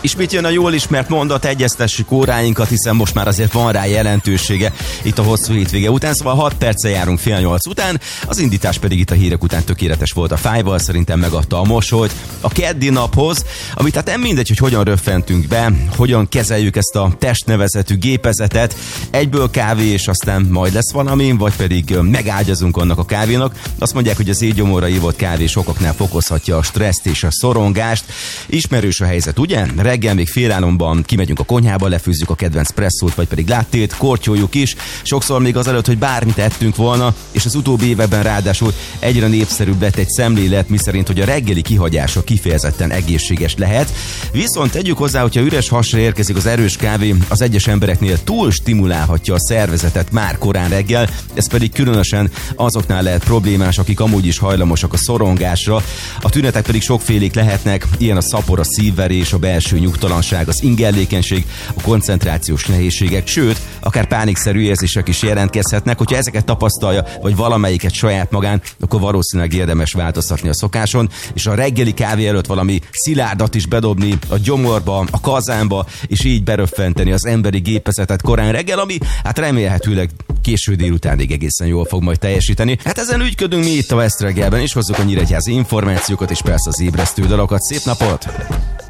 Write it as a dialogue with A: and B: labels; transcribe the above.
A: Ismét jön a jól ismert mondat, egyeztessük óráinkat, hiszen most már azért van rá jelentősége itt a hosszú hétvége után, szóval 6 perccel járunk 7:30 után, az indítás pedig itt a hírek után tökéletes volt a fájval, szerintem megadta a mosolyt a keddi naphoz, amit hát nem mindegy, hogy hogyan röffentünk be, hogyan kezeljük ezt a testnevezetű gépezetet, egyből kávé és aztán majd lesz valami, vagy pedig megágyazunk annak a kávénak. Azt mondják, hogy az étgyomorra ivott kávé sokaknál fokozhatja a stresszt és a szorongást. Ismerős a helyzet, ugye? Reggel még félálomban kimegyünk a konyhába, lefőzzük a kedvenc presszót, vagy pedig láttét, kortyoljuk is. Sokszor még azelőtt, hogy bármit ettünk volna, és az utóbbi években ráadásul egyre népszerűbb lett egy szemlélet, miszerint, hogy a reggeli kihagyása kifejezetten egészséges lehet. Viszont tegyük hozzá, hogyha üres hasra érkezik az erős kávé, az egyes embereknél túl stimulálhatja a szervezetet már korán reggel, ez pedig különösen azoknál lehet problémás, akik amúgy is hajlamosak a szorongásra. A tünetek pedig sokfélék lehetnek, ilyen a szapor, a szívverés, a belső nyugtalanság, az ingerlékenység, a koncentrációs nehézségek, sőt, akár pánikszerű érzések is jelentkezhetnek. Hogyha ezeket tapasztalja, vagy valamelyiket saját magán, akkor valószínűleg érdemes változtatni a szokáson, és a reggeli kávé előtt valami szilárdat is bedobni a gyomorba, a kazánba, és így beröffenteni az emberi gépezetet korán reggel, ami hát remélhetőleg késő délutánig egészen jól fog majd teljesíteni. Hát ezen ügyködünk mi itt a West reggelben, és hozzuk a nyíregyházi információkat, és persze az ébresztő dalokat. Szép napot!